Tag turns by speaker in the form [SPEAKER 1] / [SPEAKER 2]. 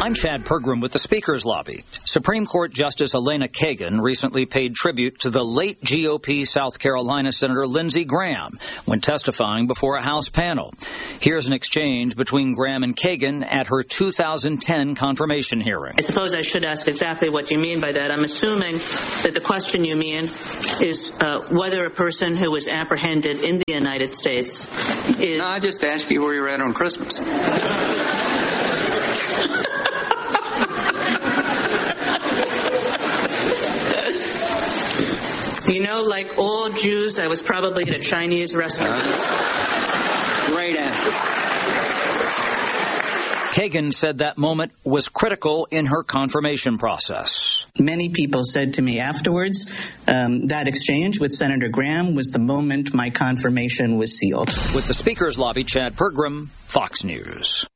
[SPEAKER 1] I'm Chad Pergram with the Speaker's Lobby. Supreme Court Justice Elena Kagan recently paid tribute to the late GOP South Carolina Senator Lindsey Graham when testifying before a House panel. Here's an exchange between Graham and Kagan at her 2010 confirmation hearing.
[SPEAKER 2] I suppose I should ask exactly what you mean by that. I'm assuming that the question you mean is whether a person who was apprehended in the United States is...
[SPEAKER 3] No, I just asked you where you were at on Christmas.
[SPEAKER 2] You know, like all Jews, I was probably at a Chinese restaurant.
[SPEAKER 3] Great answer.
[SPEAKER 1] Kagan said that moment was critical in her confirmation process.
[SPEAKER 2] Many people said to me afterwards, that exchange with Senator Graham was the moment my confirmation was sealed.
[SPEAKER 1] With the Speaker's Lobby, Chad Pergram, Fox News.